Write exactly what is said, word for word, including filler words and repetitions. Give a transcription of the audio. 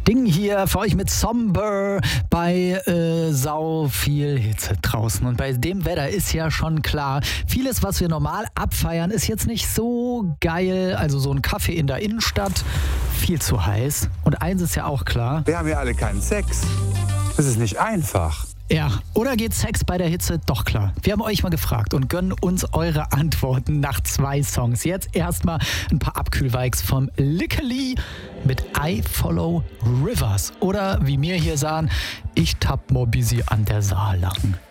Ding hier für euch mit Somber bei äh, sau viel Hitze draußen. Und bei dem Wetter ist ja schon klar, vieles, was wir normal abfeiern, ist jetzt nicht so geil. Also so ein Kaffee in der Innenstadt, viel zu heiß. Und eins ist ja auch klar. Wir haben ja alle keinen Sex. Das ist nicht einfach. Ja, oder geht Sex bei der Hitze? Doch klar. Wir haben euch mal gefragt und gönnen uns eure Antworten nach zwei Songs. Jetzt erstmal ein paar Abkühlvikes vom Lickeli mit I Follow Rivers. Oder wie wir hier sagen, ich tapp mo busy an der Saar lang.